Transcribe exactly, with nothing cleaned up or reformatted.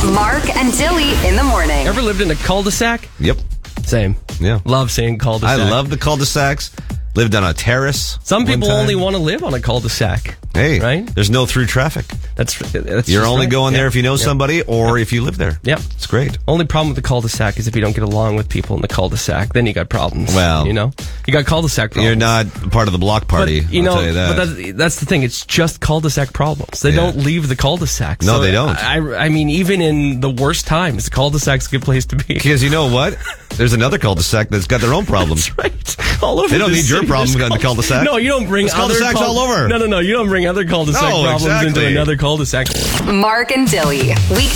Mark and Dilly in the morning. Ever lived in a cul-de-sac? Yep. Same. Yeah. Love saying cul-de-sac. I love the cul-de-sacs. Lived on a terrace. Some people one time. only want to live on a cul-de-sac. Hey, right? There's no through traffic. That's, that's You're just only right. going Yeah. there if you know Yep. somebody or Yep. if you live there. Yep. It's great. Only problem with the cul-de-sac is if you don't get along with people in the cul-de-sac, then you got problems. Well, you know, you got cul-de-sac problems. You're not part of the block party. But, you I'll know, tell you that. but that's, that's the thing. It's just cul-de-sac problems. They Yeah. don't leave the cul-de-sac. No, So they don't. I, I mean, even in the worst times, the cul-de-sac's a good place to be. Because you know what? There's another cul-de-sac that's got their own problems. That's right. All over They don't the need your city. problem There's on the cul-de-sac. No, you don't bring There's other cul-de-sacs cul- all over. No, no, no. You don't bring other cul-de-sac No, problems into exactly. another cul-de-sac. Mark and Dilly. Week